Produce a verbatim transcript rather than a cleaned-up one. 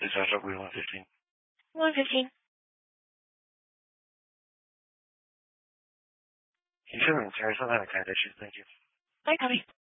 Is that what we want fifteen? one fifteen. You should have Sarah, some kind of issues. Thank you. Bye, Tommy.